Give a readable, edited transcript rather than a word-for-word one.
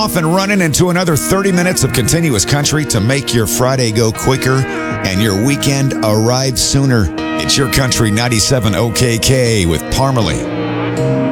off and running into another 30 minutes of continuous country to make your Friday go quicker and your weekend arrive sooner. It's Your Country 97 OKK with Parmalee.